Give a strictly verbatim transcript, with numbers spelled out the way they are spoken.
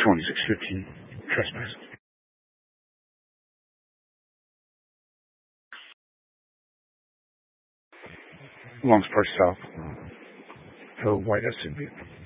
twenty-six fifteen, trespass. Longs Park South, the white S U V.